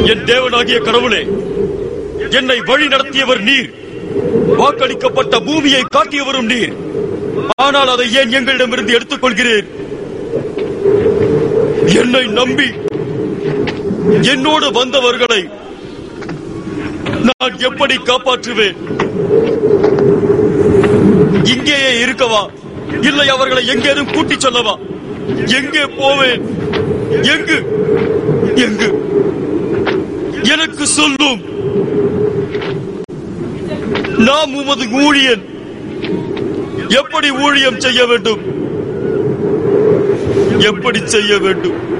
என் தேவனாகிய கடவுளே, என்னை வழி நடத்தியவர் நீர், வாக்களிக்கப்பட்ட பூமியை காட்டியவரும் நீர். ஆனால் அதை ஏன் எங்களிடமிருந்து எடுத்துக் கொள்கிறேன்? என்னை நம்பி என்னோடு வந்தவர்களை நான் எப்படி காப்பாற்றுவேன்? இங்கேயே இருக்கவா, இல்லை அவர்களை எங்கேனும் கூட்டிச் செல்லவா? எங்கே போவேன்? எங்கு எங்கு எனக்கு சொல்லும். நாம் உமது ஊழியன், எப்படி ஊழியம் செய்ய வேண்டும்? எப்படி செய்ய வேண்டும்?